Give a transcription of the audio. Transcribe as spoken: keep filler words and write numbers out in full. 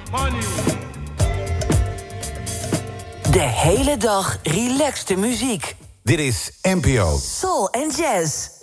money. De hele dag relaxte muziek. Dit is N P O. Soul en jazz.